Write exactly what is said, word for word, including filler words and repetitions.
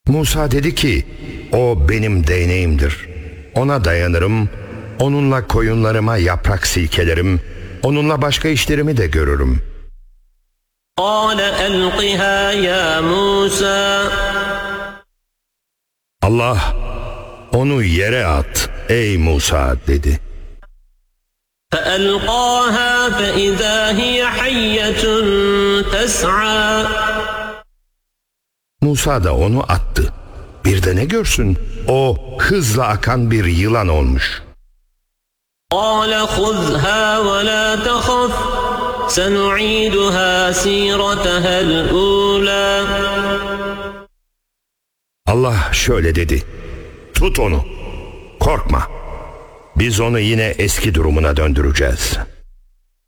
Musa dedi ki, o benim değneğimdir. Ona dayanırım, onunla koyunlarıma yaprak silkelerim, onunla başka işlerimi de görürüm. قَالَ أَلْقِهَا يَا مُوسَى Allah, onu yere at ey Musa dedi. فَأَلْقَاهَا فَإِذَا هِيَ حَيَّةٌ تَسْعَى Musa da onu attı. Bir de ne görsün? O hızla akan bir yılan olmuş. قَالَ خُذْهَا وَلَا تَخَفْ سَنُعِيدُهَا سِيرَتَهَا الْأُولَى Allah şöyle dedi: tut onu, korkma. Biz onu yine eski durumuna döndüreceğiz.